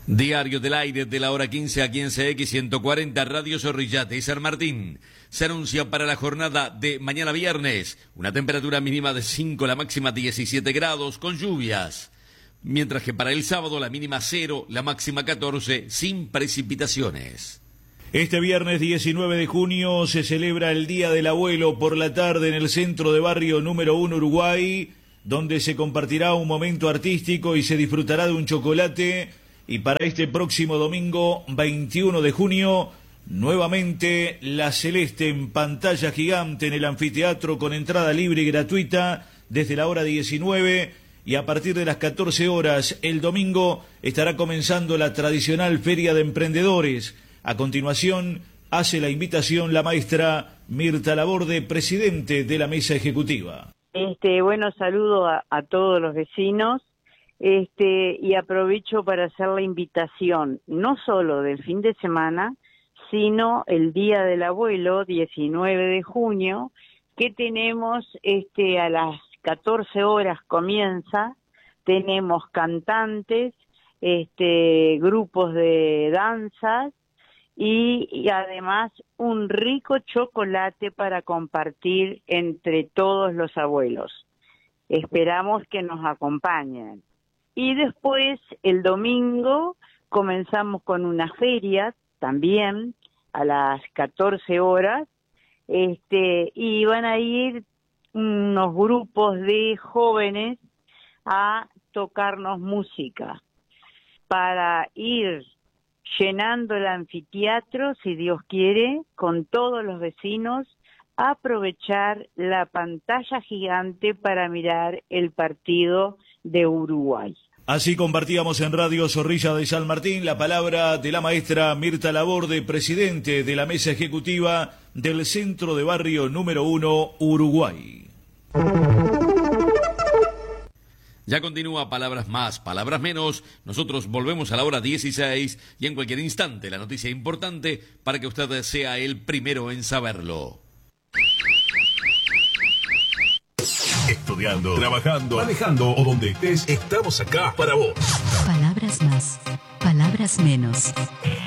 Diario del aire de la hora 15 aquí en CX 140 Radio Zorrilla de San Martín. Se anuncia para la jornada de mañana viernes una temperatura mínima de 5, la máxima 17 grados con lluvias. Mientras que para el sábado la mínima 0, la máxima 14 sin precipitaciones. Este viernes 19 de junio se celebra el Día del Abuelo por la tarde en el centro de barrio número 1 Uruguay, donde se compartirá un momento artístico y se disfrutará de un chocolate. Y para este próximo domingo 21 de junio, nuevamente La Celeste en pantalla gigante en el anfiteatro con entrada libre y gratuita desde la hora 19 y a partir de las 14 horas el domingo estará comenzando la tradicional Feria de Emprendedores. A continuación hace la invitación la maestra Mirta Laborde, presidente de la mesa ejecutiva. Bueno, saludo a todos los vecinos. Y aprovecho para hacer la invitación, no solo del fin de semana, sino el Día del Abuelo, 19 de junio, que tenemos a las 14 horas comienza, tenemos cantantes, grupos de danzas y además un rico chocolate para compartir entre todos los abuelos. Esperamos que nos acompañen. Y después, el domingo, comenzamos con una feria, también, a las 14 horas, y van a ir unos grupos de jóvenes a tocarnos música, para ir llenando el anfiteatro, si Dios quiere, con todos los vecinos, a aprovechar la pantalla gigante para mirar el partido de Uruguay. Así compartíamos en Radio Zorrilla de San Martín la palabra de la maestra Mirta Laborde, presidente de la mesa ejecutiva del Centro de Barrio número 1 Uruguay. Ya continúa Palabras Más, Palabras Menos. Nosotros volvemos a la hora 16 y en cualquier instante la noticia importante para que usted sea el primero en saberlo. Estudiando, trabajando, manejando o donde estés, estamos acá para vos. Palabras más, palabras menos.